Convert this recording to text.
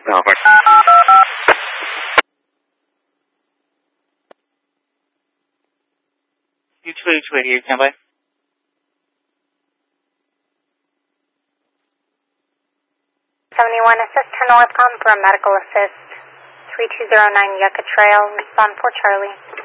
No, of course. 288, stand by. 71, assist 10 Northcom for a medical assist. 3209 Yucca Trail, respond for Charlie.